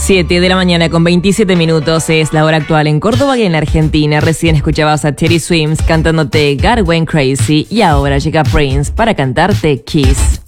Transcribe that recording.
7 de la mañana con 27 minutos es la hora actual en Córdoba y en Argentina. Recién escuchabas a Teddy Swims cantándote God Went Crazy y ahora llega Prince para cantarte Kiss.